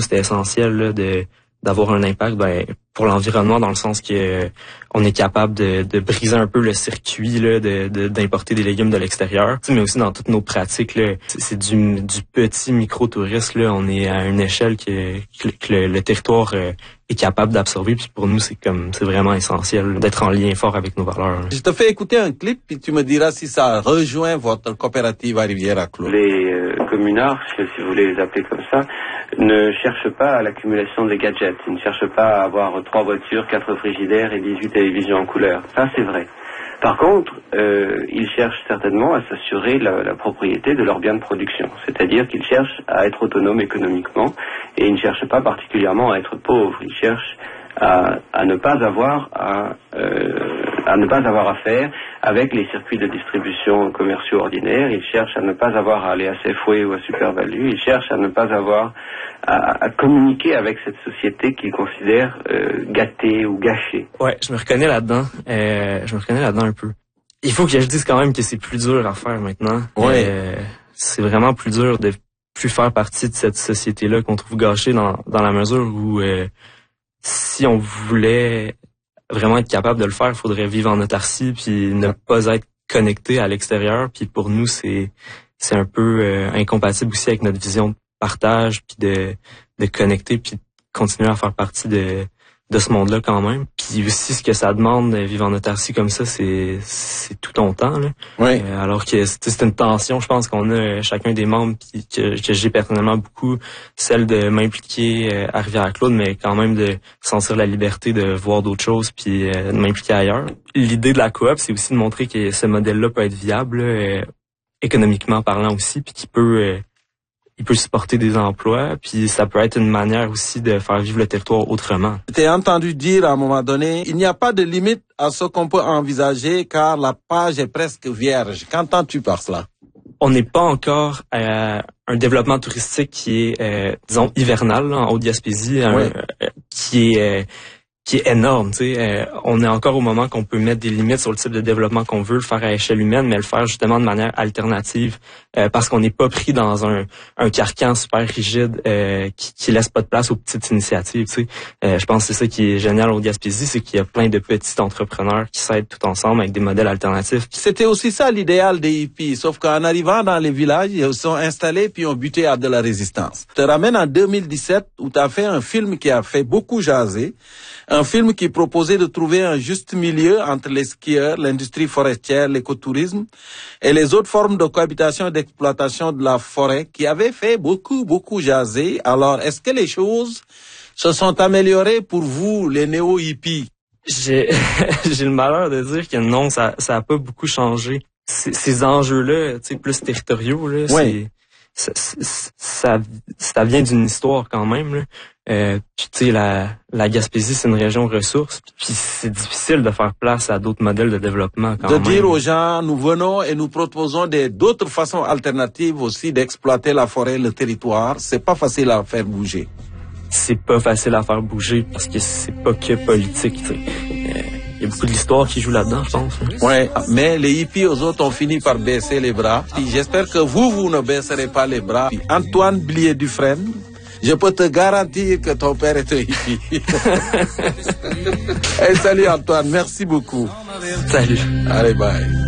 nous, c'était essentiel là, d'avoir un impact pour l'environnement, dans le sens que on est capable de briser un peu le circuit là, d'importer des légumes de l'extérieur, mais aussi dans toutes nos pratiques là, c'est du petit micro-tourisme là, on est à une échelle que le territoire est capable d'absorber, puis pour nous c'est vraiment essentiel d'être en lien fort avec nos valeurs. Je te fais écouter un clip puis tu me diras si ça rejoint votre coopérative à Rivière-à-Claude. Les communards, si vous voulez les appeler comme ça, ne cherchent pas à l'accumulation des gadgets. Ils ne cherchent pas à avoir 3 voitures, 4 frigidaires et 18 télévisions en couleur. Ça, c'est vrai. Par contre, ils cherchent certainement à s'assurer la propriété de leurs biens de production. C'est-à-dire qu'ils cherchent à être autonomes économiquement et ils ne cherchent pas particulièrement à être pauvres. Ils cherchent à ne pas avoir à faire avec les circuits de distribution commerciaux ordinaires. Ils cherchent à ne pas avoir à aller à Safeway ou à Super Value. Ils cherchent à ne pas avoir à communiquer avec cette société qu'ils considèrent gâtée ou gâchée. Ouais, je me reconnais là-dedans. Un peu. Il faut que je dise quand même que c'est plus dur à faire maintenant. Ouais. C'est vraiment plus dur de plus faire partie de cette société-là qu'on trouve gâchée dans la mesure où si on voulait vraiment être capable de le faire, il faudrait vivre en autarcie puis ne pas être connecté à l'extérieur. Puis pour nous, c'est un peu incompatible aussi avec notre vision de partage puis de connecter puis de continuer à faire partie de ce monde-là quand même. Puis aussi, ce que ça demande de vivre en autarcie comme ça, c'est tout ton temps, là. Oui. Alors que c'est une tension, je pense, qu'on a chacun des membres, puis que j'ai personnellement beaucoup, celle de m'impliquer à Rivière-Claude, mais quand même de sentir la liberté de voir d'autres choses, puis de m'impliquer ailleurs. L'idée de la coop, c'est aussi de montrer que ce modèle-là peut être viable, là, économiquement parlant aussi, puis qu'il peut... il peut supporter des emplois, puis ça peut être une manière aussi de faire vivre le territoire autrement. T'ai entendu dire à un moment donné, il n'y a pas de limite à ce qu'on peut envisager car la page est presque vierge. Qu'entends-tu par cela? On n'est pas encore à un développement touristique qui est, disons, hivernal là, en Haute-Gaspésie, qui est énorme, tu sais. On est encore au moment qu'on peut mettre des limites sur le type de développement qu'on veut, le faire à échelle humaine, mais le faire justement de manière alternative, parce qu'on n'est pas pris dans un carcan super rigide qui laisse pas de place aux petites initiatives, tu sais. Je pense que c'est ça qui est génial au Gaspésie, c'est qu'il y a plein de petits entrepreneurs qui s'aident tout ensemble avec des modèles alternatifs. C'était aussi ça l'idéal des hippies, sauf qu'en arrivant dans les villages, ils sont installés puis ont buté à de la résistance. Je te ramène en 2017 où tu as fait un film qui a fait beaucoup jaser. Un film qui proposait de trouver un juste milieu entre les skieurs, l'industrie forestière, l'écotourisme et les autres formes de cohabitation et d'exploitation de la forêt qui avaient fait beaucoup jaser. Alors, est-ce que les choses se sont améliorées pour vous, les néo-hippies? J'ai le malheur de dire que non, ça a pas beaucoup changé. Ces enjeux-là, tu sais, plus territoriaux, là, oui. ça vient d'une histoire quand même, là. Puis tu sais, la Gaspésie, c'est une région ressource, puis c'est difficile de faire place à d'autres modèles de développement quand même. De dire aux gens, nous venons et nous proposons d'autres façons alternatives aussi d'exploiter la forêt, le territoire. C'est pas facile à faire bouger. C'est pas facile à faire bouger parce que c'est pas que politique, tu sais. Il y a beaucoup de l'histoire qui joue là-dedans, je pense. Ouais, mais les hippies aux autres ont fini par baisser les bras. Puis j'espère que vous ne baisserez pas les bras. Puis Antoine Blier-Dufresne, je peux te garantir que ton père est un hippie. Hey, salut Antoine, merci beaucoup. Salut. Allez, bye.